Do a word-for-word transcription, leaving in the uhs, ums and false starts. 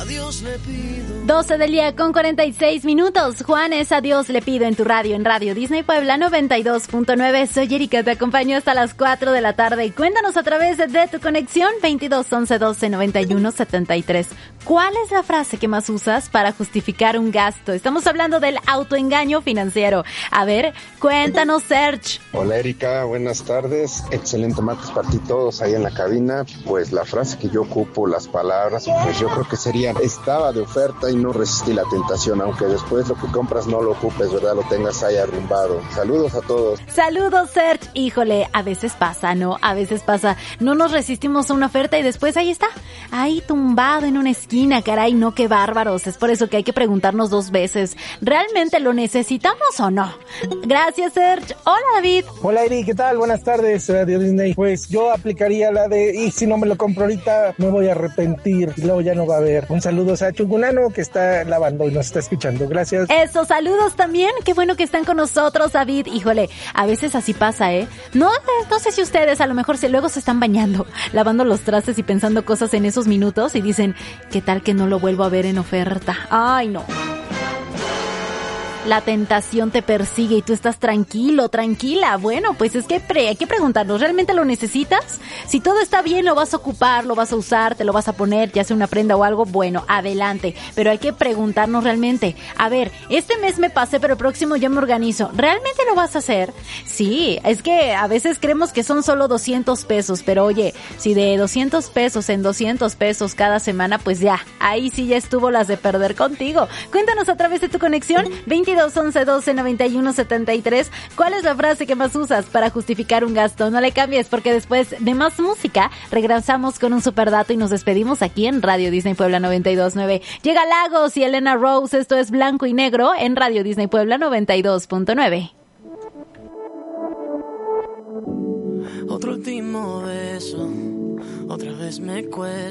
doce del día con cuarenta y seis minutos. Juanes, a Dios le pido en tu radio, en Radio Disney Puebla noventa y dos punto nueve. Soy Erika, te acompaño hasta las cuatro de la tarde y cuéntanos a través de tu conexión veintidós once doce noventa y uno setenta y tres. ¿Cuál es la frase que más usas para justificar un gasto? Estamos hablando del autoengaño financiero. A ver, cuéntanos, Serge. Hola, Erika, buenas tardes. Excelente martes para ti todos ahí en la cabina. Pues la frase que yo ocupo, las palabras, pues yo creo que sería: estaba de oferta y no resistí la tentación, aunque después lo que compras no lo ocupes, ¿verdad? Lo tengas ahí arrumbado. Saludos a todos. Saludos, Serge. Híjole, a veces pasa, ¿no? A veces pasa. No nos resistimos a una oferta y después ahí está, ahí tumbado en una esquina, caray, no, qué bárbaros. Es por eso que hay que preguntarnos dos veces, ¿realmente lo necesitamos o no? Gracias, Serge. Hola, David. Hola, Eri, ¿qué tal? Buenas tardes, Radio Disney. Pues yo aplicaría la de, y si no me lo compro ahorita, me voy a arrepentir y luego ya no va a haber. Un saludo a Chungunano, que está lavando y nos está escuchando. Gracias. Eso, saludos también. Qué bueno que están con nosotros, David. Híjole, a veces así pasa, ¿eh? No, no sé si ustedes a lo mejor si luego se están bañando, lavando los trastes y pensando cosas en esos minutos y dicen, ¿qué tal que no lo vuelvo a ver en oferta? Ay, no. La tentación te persigue y tú estás tranquilo, tranquila. Bueno, pues es que pre- hay que preguntarnos, ¿realmente lo necesitas? Si todo está bien, lo vas a ocupar, lo vas a usar, te lo vas a poner, ya sea una prenda o algo, bueno, adelante. Pero hay que preguntarnos realmente, a ver, este mes me pasé, pero el próximo ya me organizo. ¿Realmente lo vas a hacer? Sí, es que a veces creemos que son solo doscientos pesos, pero oye, si de doscientos pesos en doscientos pesos cada semana, pues ya, ahí sí ya estuvo las de perder contigo. Cuéntanos a través de tu conexión, veintidós once doce noventa y uno setenta y tres. ¿Cuál es la frase que más usas para justificar un gasto? No le cambies, porque después de más música regresamos con un superdato y nos despedimos aquí en Radio Disney Puebla noventa y dos punto nueve. Llega Lagos y Elena Rose. Esto es Blanco y Negro en Radio Disney Puebla noventa y dos punto nueve. Otro último beso, otra vez me cuesta.